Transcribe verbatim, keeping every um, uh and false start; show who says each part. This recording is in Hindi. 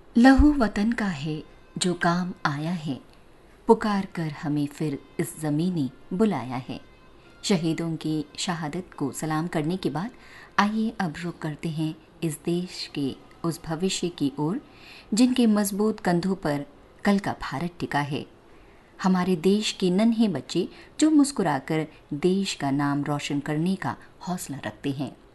Speaker 1: लहू वतन का है जो काम आया है, पुकार कर हमें फिर इस ज़मीनी बुलाया है। शहीदों की शहादत को सलाम करने के बाद आइए अब रुख करते हैं इस देश के उस भविष्य की ओर जिनके मजबूत कंधों पर कल का भारत टिका है। हमारे देश के नन्हे बच्चे जो मुस्कुराकर देश का नाम रोशन करने का हौसला रखते हैं।